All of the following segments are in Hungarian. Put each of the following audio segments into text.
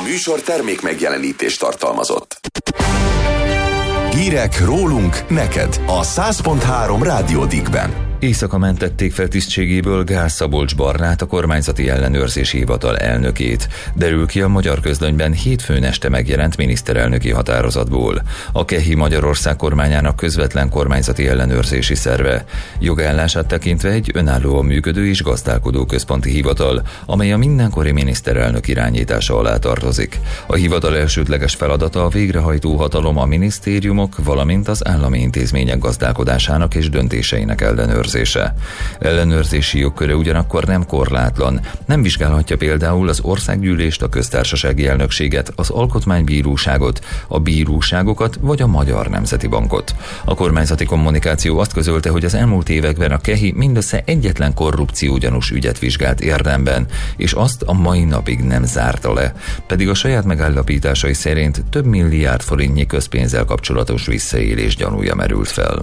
műsor termék megjelenítést tartalmazott. Hírek rólunk neked a 100.3 Rádió Diggben. Éjszaka mentették fel tisztségéből Gál Szabolcs Barnát, a kormányzati ellenőrzési hivatal elnökét. Derül ki a Magyar Közlönyben hétfőn este megjelent miniszterelnöki határozatból. A KEHI Magyarország kormányának közvetlen kormányzati ellenőrzési szerve. Jogállását tekintve egy önállóan működő és gazdálkodó központi hivatal, amely a mindenkori miniszterelnök irányítása alá tartozik. A hivatal elsődleges feladata a végrehajtó hatalom, a minisztériumok, valamint az állami intézmények gazdálkodásának és döntéseinek ellenőrzése. Ellenőrzési jogköre ugyanakkor nem korlátlan. Nem vizsgálhatja például az országgyűlést, a köztársasági elnökséget, az alkotmánybíróságot, a bíróságokat vagy a Magyar Nemzeti Bankot. A kormányzati kommunikáció azt közölte, hogy az elmúlt években a KEHI mindössze egyetlen korrupciógyanús ügyet vizsgált érdemben, és azt a mai napig nem zárta le. Pedig a saját megállapításai szerint több milliárd forintnyi közpénzzel kapcsolatos visszaélés gyanúja merült fel.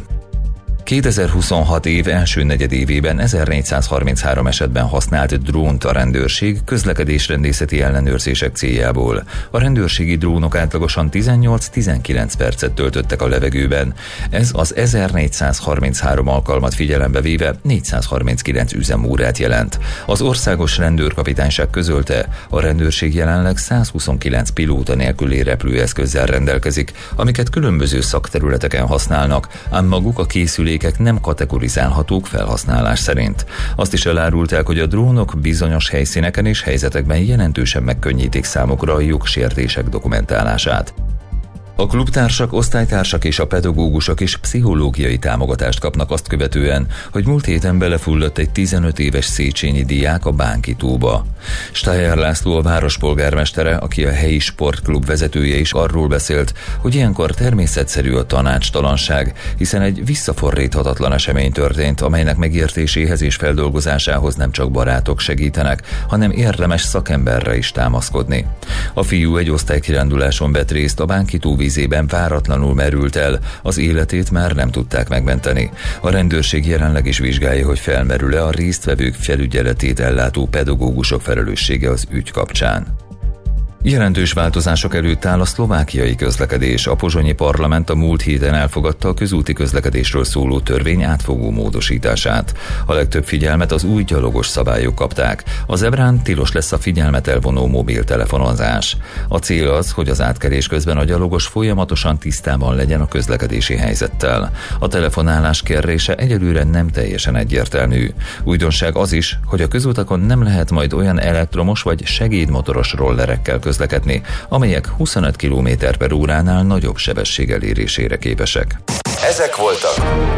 2026 év első negyedévében 1433 esetben használt drónt a rendőrség közlekedésrendészeti ellenőrzések céljából. A rendőrségi drónok átlagosan 18-19 percet töltöttek a levegőben. Ez az 1433 alkalmat figyelembe véve 439 üzemórát jelent. Az országos rendőrkapitányság közölte, a rendőrség jelenleg 129 pilóta nélküli repülőeszközzel rendelkezik, amiket különböző szakterületeken használnak, ám maguk a készülékek nem kategorizálhatók felhasználás szerint. Azt is elárulták, hogy a drónok bizonyos helyszíneken és helyzetekben jelentősen megkönnyítik számukra a jogsértések dokumentálását. A klubtársak, osztálytársak és a pedagógusok is pszichológiai támogatást kapnak azt követően, hogy múlt héten belefulladt egy 15 éves széchenyi diák a Bánki-tóba. Steyer László, a várospolgármestere, aki a helyi sportklub vezetője, is arról beszélt, hogy ilyenkor természetszerű a tanácstalanság, hiszen egy visszafordíthatatlan esemény történt, amelynek megértéséhez és feldolgozásához nem csak barátok segítenek, hanem érdemes szakemberre is támaszkodni. A fiú egy osztálykiránduláson vett részt, a Bánki-tó vízében váratlanul merült el, az életét már nem tudták megmenteni. A rendőrség jelenleg is vizsgálja, hogy felmerül-e a résztvevők felügyeletét ellátó pedagógusok felelőssége az ügy kapcsán. Jelentős változások előtt áll a szlovákiai közlekedés. A pozsonyi parlament a múlt héten elfogadta a közúti közlekedésről szóló törvény átfogó módosítását. A legtöbb figyelmet az új gyalogos szabályok kapták. A zebrán tilos lesz a figyelmet elvonó mobiltelefonozás. A cél az, hogy az átkelés közben a gyalogos folyamatosan tisztában legyen a közlekedési helyzettel. A telefonálás kérése egyelőre nem teljesen egyértelmű. Újdonság az is, hogy a közutakon nem lehet majd olyan elektromos vagy segédmotoros rollerekkel közlekedni, amelyek 25 km/óránál nagyobb sebesség elérésére képesek. Ezek voltak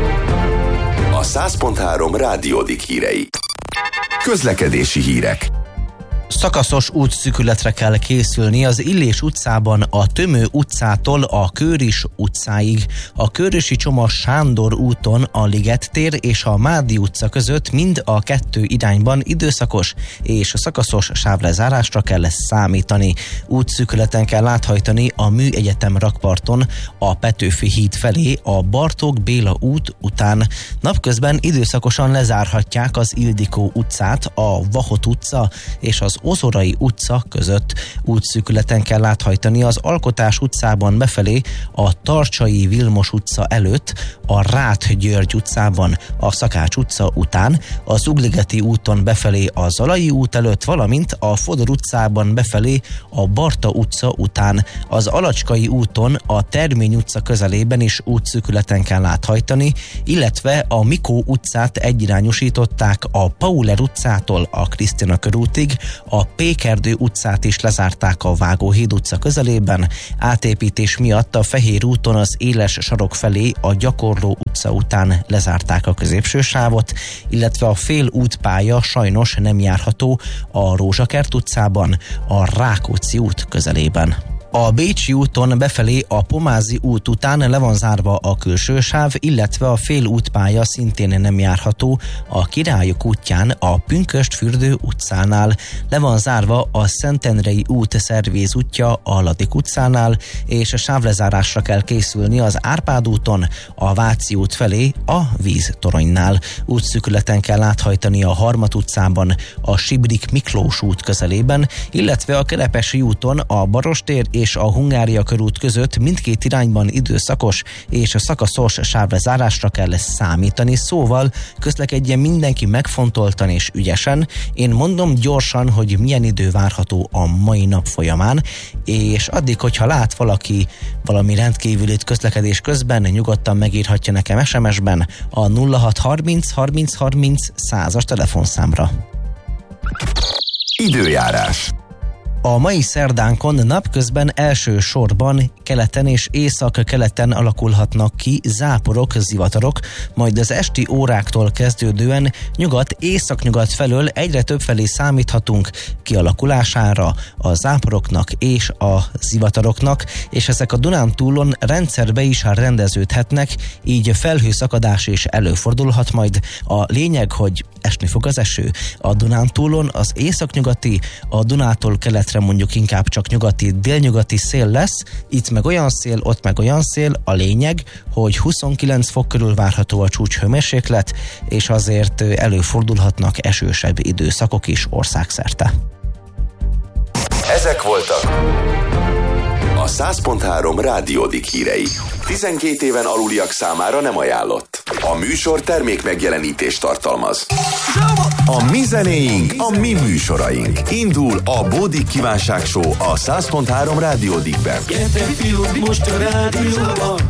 a 100.3 Rádió Digg hírei. Közlekedési hírek. Szakaszos útszűkületre kell készülni az Illés utcában a Tömő utcától a Kőris utcáig. A Kőrisi Csoma Sándor úton a Liget tér és a Mádi utca között mind a kettő irányban időszakos és szakaszos sávlezárásra kell számítani. Útszűkületen kell áthajtani a Műegyetem rakparton a Petőfi híd felé a Bartók Béla út után. Napközben időszakosan lezárhatják az Ildikó utcát, a Vahot utca és az Ozorai utca között. Útszűkületen kell áthajtani az Alkotás utcában befelé a Tarcsai Vilmos utca előtt, a Ráth György utcában a Szakács utca után, az Ugligeti úton befelé a Zalai út előtt, valamint a Fodor utcában befelé a Barta utca után. Az Alacskai úton a Termény utca közelében is útszűkületen kell áthajtani, illetve a Mikó utcát egyirányosították a Pauler utcától a Krisztina körútig, a Pékerdő utcát is lezárták a Vágóhíd utca közelében, átépítés miatt a Fehér úton az Éles sarok felé a Gyakorló utca után lezárták a középső sávot, illetve a fél útpálya sajnos nem járható a Rózsakert utcában, a Rákóczi út közelében. A Bécsi úton befelé a Pomázi út után le van zárva a külső sáv, illetve a félútpálya szintén nem járható a Királyok útján a Pünkösdfürdő utcánál. Le van zárva a Szentendrei út szervéz útja a Ladik utcánál, és a sávlezárásra kell készülni az Árpád úton a Váci út felé a víztoronynál. Útszűkületen kell áthajtani a Harmat utcában a Sibrik Miklós út közelében, illetve a Kerepesi úton a Barostér és a Hungária körút között mindkét irányban időszakos és szakaszos sávlezárásra kell számítani, szóval közlekedjen mindenki megfontoltan és ügyesen. Én mondom gyorsan, hogy milyen idő várható a mai nap folyamán, és addig, hogyha lát valaki valami rendkívülit közlekedés közben, nyugodtan megírhatja nekem SMS-ben a 0630 30 30 100-as telefonszámra. Időjárás. A mai szerdánkon napközben elsősorban keleten és észak-keleten alakulhatnak ki záporok, zivatarok, majd az esti óráktól kezdődően nyugat-északnyugat felől egyre többfelé számíthatunk kialakulására a záporoknak és a zivataroknak, és ezek a Dunántúlon rendszerbe is rendeződhetnek, így felhőszakadás is előfordulhat majd. A lényeg, hogy esni fog az eső. A Dunántúlon az északnyugati, a Dunától keletre mondjuk inkább csak nyugati, délnyugati szél lesz, itt meg olyan szél, ott meg olyan szél. A lényeg, hogy 29 fok körül várható a csúcshőmérséklet, és azért előfordulhatnak esősebb időszakok is országszerte. Ezek voltak a 100.3 Rádiódik hírei. 12 éven aluliak számára nem ajánlott. A műsor termék megjelenítést tartalmaz. A mi zenéink, a mi műsoraink. Indul a Bódik Kívánság Show a 100.3 Rádiódikben. Gyertek fiúk, most a rádióban,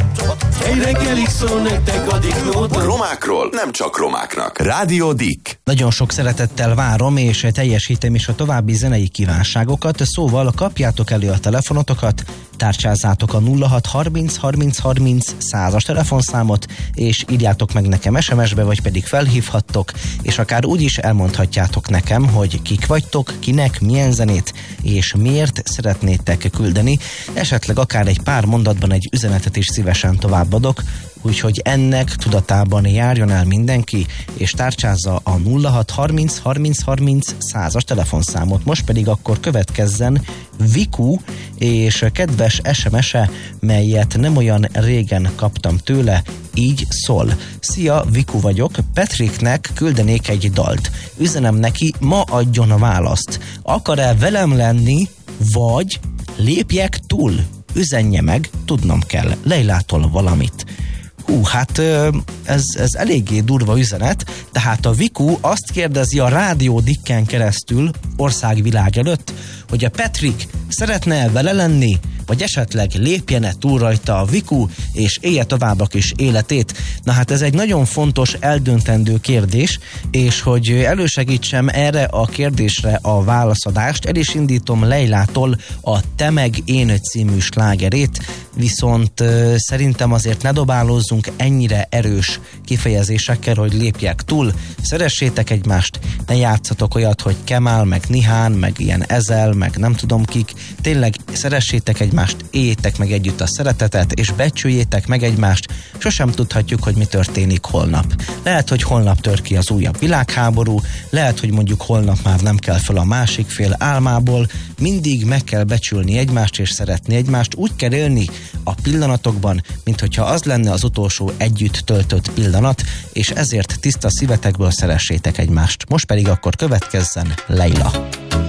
egy reggelig szól nektek a Diklóban. Romákról nem csak romáknak. Rádiódik. Nagyon sok szeretettel várom, és teljesítem is a további zenei kívánságokat, szóval kapjátok elő a telefonotokat, tárcsázátok a 0630 30 30 100-as telefonszámot, és írjátok meg nekem SMS-be, vagy pedig felhívhattok, és akár úgy is elmondhatjátok nekem, hogy kik vagytok, kinek, milyen zenét, és miért szeretnétek küldeni, esetleg akár egy pár mondatban egy üzenetet is szívesen továbbadok, úgyhogy ennek tudatában járjon el mindenki, és tárcsázza a 0630 30 30 100-as telefonszámot. Most pedig akkor következzen Viku és kedves SMS-e, melyet nem olyan régen kaptam tőle, így szól. Szia, Viku vagyok, Patricknek küldenék egy dalt. Üzenem neki, ma adjon a választ. Akar-e velem lenni, vagy lépjek túl? Üzenje meg, tudnom kell Leilától valamit. Hát ez eléggé durva üzenet, tehát a Viku azt kérdezi a Rádió Dikken keresztül országvilág előtt, hogy a Patrick szeretne vele lenni, vagy esetleg lépjene túl rajta a Viku, és élje tovább a kis életét. Na hát ez egy nagyon fontos, eldöntendő kérdés, és hogy elősegítsem erre a kérdésre a válaszadást, el is indítom Leilától a Te meg én című slágerét, viszont szerintem azért ne dobálózzunk ennyire erős kifejezésekkel, hogy lépjek túl, szeressétek egymást, ne játszatok olyat, hogy Kemal, meg Nihán, meg ilyen Ezel, meg nem tudom kik, tényleg szeressétek egymást, éljétek meg együtt a szeretetet, és becsüljétek meg egymást, sosem tudhatjuk, hogy mi történik holnap. Lehet, hogy holnap tör ki az újabb világháború, lehet, hogy mondjuk holnap már nem kell fel a másik fél álmából, mindig meg kell becsülni egymást és szeretni egymást, úgy kell élni a pillanatokban, mint hogyha az lenne az utolsó együtt töltött pillanat, és ezért tiszta szívetekből szeressétek egymást. Most pedig akkor következzen Leila.